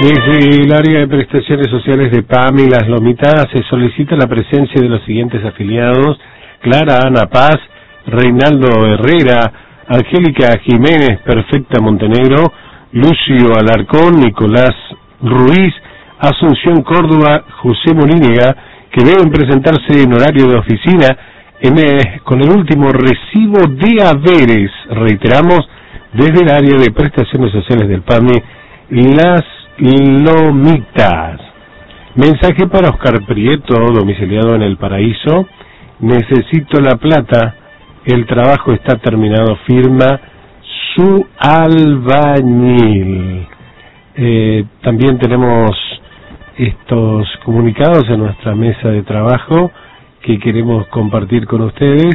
Desde el área de prestaciones sociales de PAMI Las Lomitas se solicita la presencia de los siguientes afiliados: Clara Ana Paz, Reinaldo Herrera, Angélica Jiménez Perfecta Montenegro, Lucio Alarcón, Nicolás Ruiz, Asunción Córdoba, José Moríniga, que deben presentarse en horario de oficina con el último recibo de haberes. Reiteramos, desde el área de prestaciones sociales del PAMI Las Lomitas. Mensaje para Oscar Prieto, domiciliado en El Paraíso: necesito la plata, el trabajo está terminado, firma su albañil. También tenemos estos comunicados en nuestra mesa de trabajo que queremos compartir con ustedes.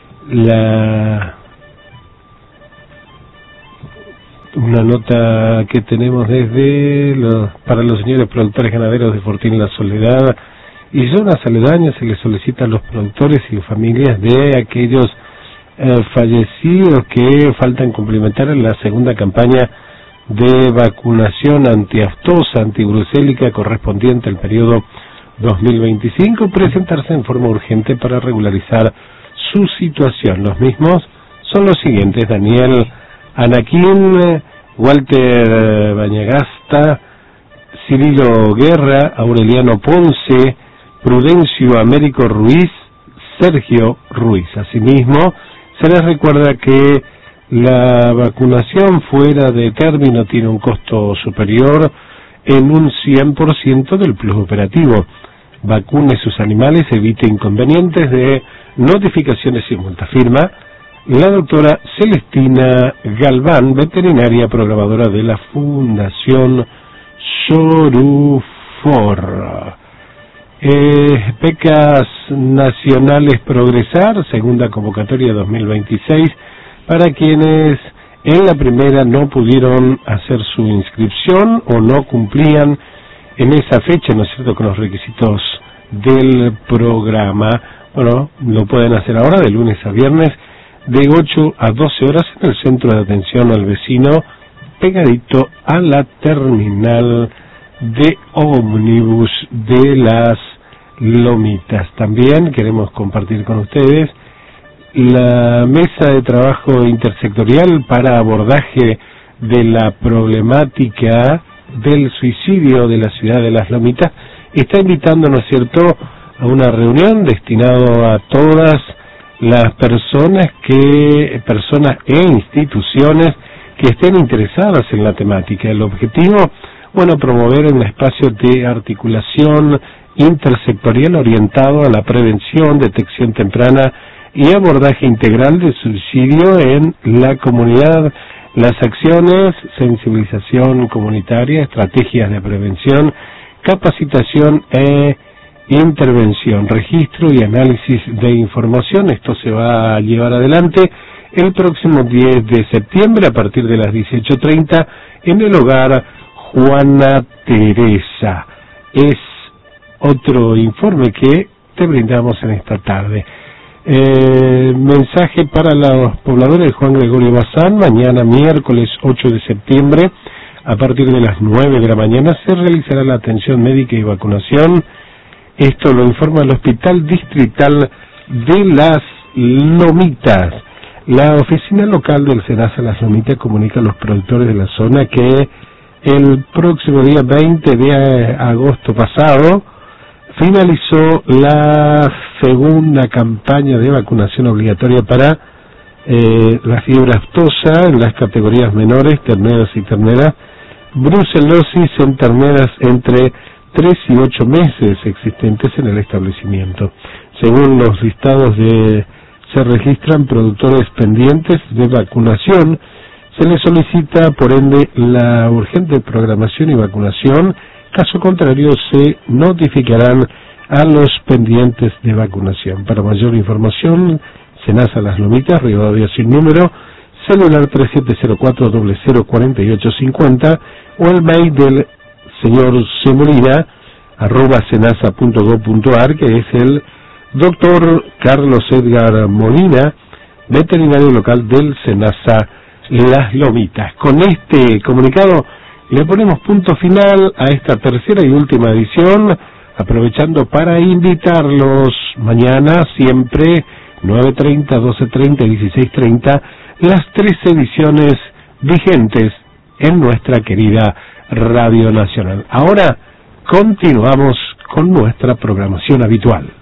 Una nota que tenemos para los señores productores ganaderos de Fortín La Soledad y zonas aledañas. Se les solicita a los productores y familias de aquellos fallecidos que faltan complementar en la segunda campaña de vacunación antiaftosa, antibrucélica, correspondiente al periodo 2025, presentarse en forma urgente para regularizar su situación. Los mismos son los siguientes: Daniel Anaquín, Walter Bañagasta, Cirilo Guerra, Aureliano Ponce, Prudencio Américo Ruiz, Sergio Ruiz. Asimismo, se les recuerda que la vacunación fuera de término tiene un costo superior en un 100% del plus operativo. Vacune sus animales, evite inconvenientes de notificaciones y multa. Firma la doctora Celestina Galván, veterinaria programadora de la Fundación Sorufor. Becas Nacionales Progresar, segunda convocatoria 2026, para quienes en la primera no pudieron hacer su inscripción o no cumplían en esa fecha, ¿no es cierto?, con los requisitos del programa. Bueno, lo pueden hacer ahora de lunes a viernes, de 8 a 12 horas en el centro de atención al vecino, pegadito a la terminal de ómnibus de Las Lomitas. También queremos compartir con ustedes la mesa de trabajo intersectorial para abordaje de la problemática del suicidio de la ciudad de Las Lomitas. Está invitando, ¿no es cierto?, a una reunión destinado a todas las personas e instituciones que estén interesadas en la temática. El objetivo, bueno, promover un espacio de articulación intersectorial orientado a la prevención, detección temprana y abordaje integral de suicidio en la comunidad. Las acciones: sensibilización comunitaria, estrategias de prevención, capacitación e intervención, registro y análisis de información. Esto se va a llevar adelante el próximo 10 de septiembre a partir de las 18:30 en el hogar Juana Teresa. Es otro informe que te brindamos en esta tarde. Mensaje para los pobladores de Juan Gregorio Bazán: mañana miércoles 8 de septiembre a partir de las 9 de la mañana se realizará la atención médica y vacunación. Esto lo informa el Hospital Distrital de Las Lomitas. La oficina local del SENASA Las Lomitas comunica a los productores de la zona que el próximo día 20 de agosto pasado finalizó la segunda campaña de vacunación obligatoria para la fiebre aftosa en las categorías menores, terneros y terneras, brucelosis en terneras entre 3 y 8 meses existentes en el establecimiento. Según los listados se registran productores pendientes de vacunación. Se les solicita, por ende, la urgente programación y vacunación. Caso contrario, se notificarán a los pendientes de vacunación. Para mayor información, SENASA Las Lomitas, Rivadavia sin número, celular 3704-004850 o el mail del señor Semolina, @senasa.gov.ar, que es el doctor Carlos Edgar Molina, veterinario local del SENASA Las Lomitas. Con este comunicado le ponemos punto final a esta tercera y última edición, aprovechando para invitarlos mañana, siempre 9:30, 12:30 y 16:30, las 3 ediciones vigentes en nuestra querida Radio Nacional. Ahora continuamos con nuestra programación habitual.